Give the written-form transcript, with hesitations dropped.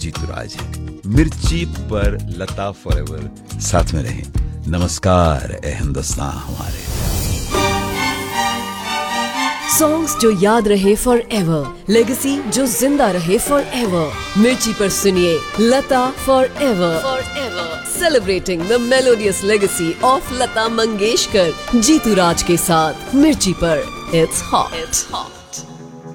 जीतू राज है। मिर्ची पर लता फॉरएवर साथ में रहें। नमस्कार ए हिंदुस्तान हमारे। सॉन्ग्स जो याद रहे फॉर एवर, लेगेसी जो जिंदा रहे फॉर एवर। मिर्ची पर सुनिए लता for ever. Celebrating the melodious legacy of Lata Mangeshkar, Jitu राज के साथ मिर्ची पर। It's hot.